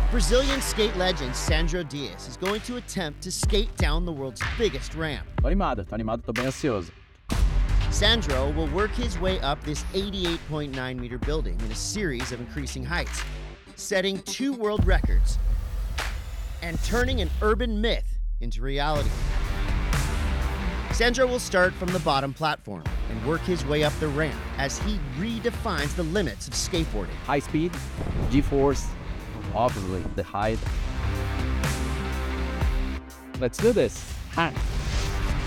Brazilian skate legend Sandro Dias is going to attempt to skate down the world's biggest ramp. Tô animado, tô bem ansioso. Sandro will work his way up this 88.9 meter building in a series of increasing heights, setting 2 world records and turning an urban myth into reality. Sandro will start from the bottom platform and work his way up the ramp as he redefines the limits of skateboarding. High speed, G-force, obviously the height. Let's do this. Ha.